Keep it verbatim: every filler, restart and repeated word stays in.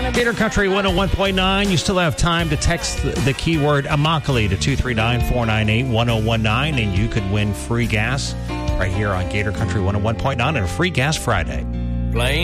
Gator Country one oh one point nine. You still have time to text the, the keyword Immokalee to two three nine, four nine eight, one oh one nine, and you could win free gas right here on Gator Country one oh one point nine and a free gas Friday. Plain